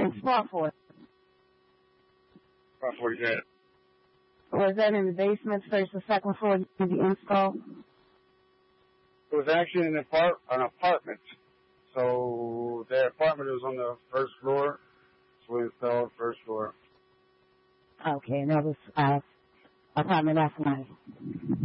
installed for? About 48. Was that in the basement, first or second floor, did you install? It was actually an apartment. So the apartment was on the first floor, so we installed first floor. Okay, and that was apartment F1.